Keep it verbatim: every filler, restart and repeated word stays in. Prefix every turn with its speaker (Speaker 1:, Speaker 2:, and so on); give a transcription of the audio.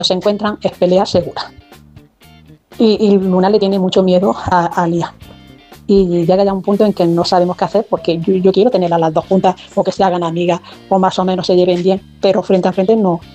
Speaker 1: se encuentran es pelea segura. Y, y Luna le tiene mucho miedo a, a Lia. Y llega ya un punto en que no sabemos qué hacer, porque yo, yo quiero tener a las dos juntas, o que se hagan amigas, o más o menos se lleven bien, pero frente a frente no,